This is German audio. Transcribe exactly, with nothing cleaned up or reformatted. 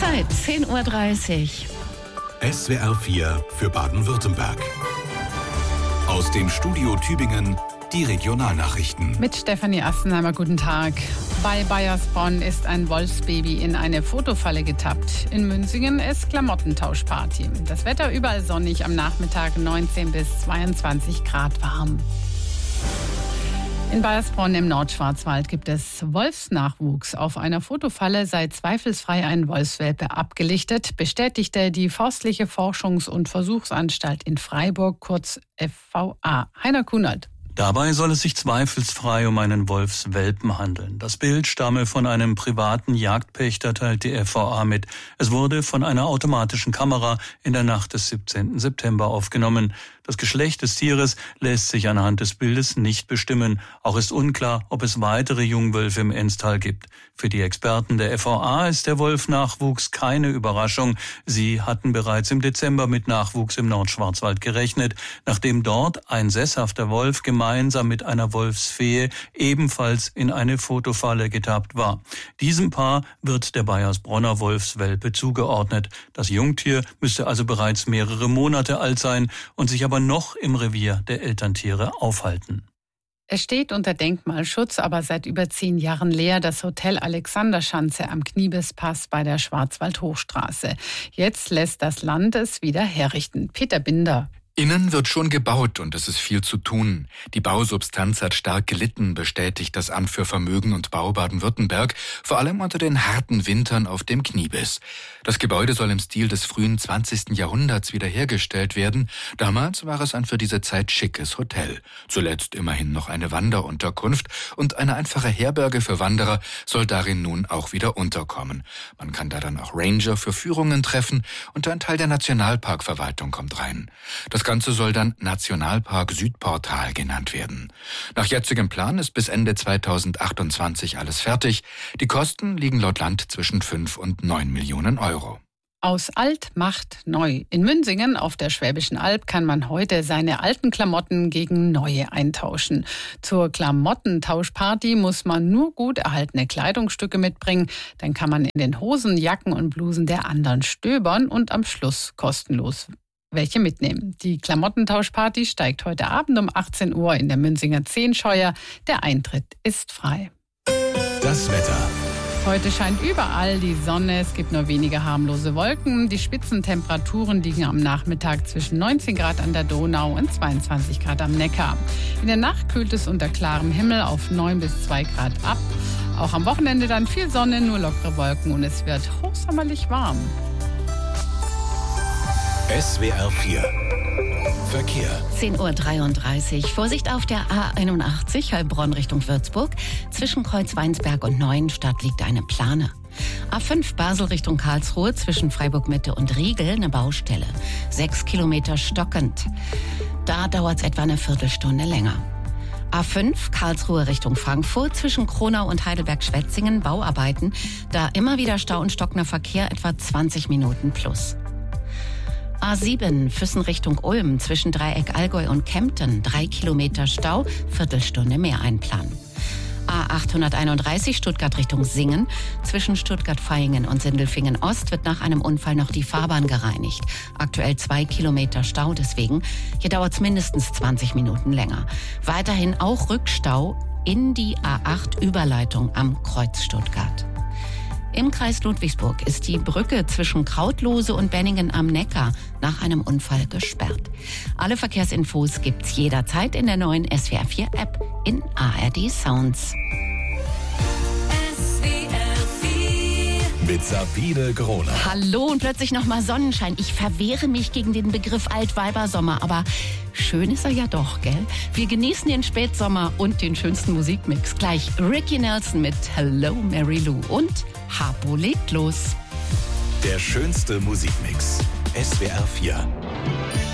Zeit, zehn Uhr dreißig. S W R vier für Baden-Württemberg. Aus dem Studio Tübingen die Regionalnachrichten. Mit Stefanie Astenheimer, guten Tag. Bei Baiersbronn ist ein Wolfsbaby in eine Fotofalle getappt. In Münzingen ist Klamottentauschparty. Das Wetter überall sonnig, am Nachmittag neunzehn bis zweiundzwanzig Grad warm. In Baiersbronn im Nordschwarzwald gibt es Wolfsnachwuchs. Auf einer Fotofalle sei zweifelsfrei ein Wolfswelpe abgelichtet, bestätigte die Forstliche Forschungs- und Versuchsanstalt in Freiburg, kurz F V A. Heiner Kunert. Dabei soll es sich zweifelsfrei um einen Wolfswelpen handeln. Das Bild stamme von einem privaten Jagdpächter, teilt die F V A mit. Es wurde von einer automatischen Kamera in der Nacht des siebzehnten September aufgenommen. Das Geschlecht des Tieres lässt sich anhand des Bildes nicht bestimmen. Auch ist unklar, ob es weitere Jungwölfe im Enstal gibt. Für die Experten der F V A ist der Wolfnachwuchs keine Überraschung. Sie hatten bereits im Dezember mit Nachwuchs im Nordschwarzwald gerechnet, nachdem dort ein sesshafter Wolf gemeinsam mit einer Wolfsfee ebenfalls in eine Fotofalle getappt war. Diesem Paar wird der Baiersbronner Wolfswelpe zugeordnet. Das Jungtier müsste also bereits mehrere Monate alt sein und sich aber noch im Revier der Elterntiere aufhalten. Es steht unter Denkmalschutz, aber seit über zehn Jahren leer, das Hotel Alexanderschanze am Kniebespass bei der Schwarzwald-Hochstraße. Jetzt lässt das Land es wieder herrichten. Peter Binder. Innen wird schon gebaut und es ist viel zu tun. Die Bausubstanz hat stark gelitten, bestätigt das Amt für Vermögen und Bau Baden-Württemberg, vor allem unter den harten Wintern auf dem Kniebis. Das Gebäude soll im Stil des frühen zwanzigsten Jahrhunderts wiederhergestellt werden. Damals war es ein für diese Zeit schickes Hotel. Zuletzt immerhin noch eine Wanderunterkunft und eine einfache Herberge für Wanderer soll darin nun auch wieder unterkommen. Man kann da dann auch Ranger für Führungen treffen und ein Teil der Nationalparkverwaltung kommt rein. Das Das Ganze soll dann Nationalpark Südportal genannt werden. Nach jetzigem Plan ist bis Ende zweitausendachtundzwanzig alles fertig. Die Kosten liegen laut Land zwischen fünf und neun Millionen Euro. Aus alt macht neu. In Münzingen auf der Schwäbischen Alb kann man heute seine alten Klamotten gegen neue eintauschen. Zur Klamottentauschparty muss man nur gut erhaltene Kleidungsstücke mitbringen. Dann kann man in den Hosen, Jacken und Blusen der anderen stöbern und am Schluss kostenlos welche mitnehmen. Die Klamottentauschparty steigt heute Abend um achtzehn Uhr in der Münzinger Zehnscheuer. Der Eintritt ist frei. Das Wetter. Heute scheint überall die Sonne, es gibt nur wenige harmlose Wolken. Die Spitzentemperaturen liegen am Nachmittag zwischen neunzehn Grad an der Donau und zweiundzwanzig Grad am Neckar. In der Nacht kühlt es unter klarem Himmel auf neun bis zwei Grad ab. Auch am Wochenende dann viel Sonne, nur lockere Wolken und es wird hochsommerlich warm. S W R vier Verkehr. zehn Uhr dreiunddreißig. Vorsicht auf der A einundachtzig, Heilbronn Richtung Würzburg. Zwischen Kreuzweinsberg und Neuenstadt liegt eine Plane. A fünf Basel Richtung Karlsruhe, zwischen Freiburg-Mitte und Riegel eine Baustelle. Sechs Kilometer stockend. Da dauert es etwa eine Viertelstunde länger. A fünf Karlsruhe Richtung Frankfurt, zwischen Kronau und Heidelberg-Schwetzingen Bauarbeiten. Da immer wieder Stau und stockender Verkehr, etwa zwanzig Minuten plus. A sieben Füssen Richtung Ulm, zwischen Dreieck Allgäu und Kempten, drei Kilometer Stau, Viertelstunde mehr einplanen. A achthunderteinunddreißig Stuttgart Richtung Singen, zwischen Stuttgart-Vaihingen und Sindelfingen Ost wird nach einem Unfall noch die Fahrbahn gereinigt. Aktuell zwei Kilometer Stau, deswegen hier dauert es mindestens zwanzig Minuten länger. Weiterhin auch Rückstau in die A acht Überleitung am Kreuz Stuttgart. Im Kreis Ludwigsburg ist die Brücke zwischen Krautlose und Benningen am Neckar nach einem Unfall gesperrt. Alle Verkehrsinfos gibt's jederzeit in der neuen S W R vier App in A R D Sounds. S W R vier mit Sabine Groner. Hallo und plötzlich nochmal Sonnenschein. Ich verwehre mich gegen den Begriff Altweibersommer, aber schön ist er ja doch, gell? Wir genießen den Spätsommer und den schönsten Musikmix. Gleich Ricky Nelson mit Hello Mary Lou und Harpo legt los. Der schönste Musikmix. S W R vier.